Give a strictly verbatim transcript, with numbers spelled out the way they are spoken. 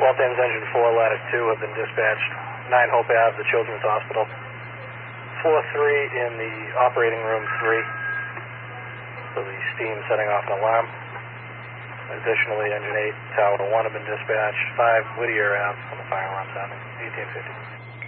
twelve Thames Engine four, ladder two have been dispatched. nine Hope Ave, the Children's Hospital. four three in the operating room three. So the steam setting off an alarm. Additionally, Engine eight, Tower one have been dispatched. five Whittier Ave on the fire alarm sounding. eighteen fifty.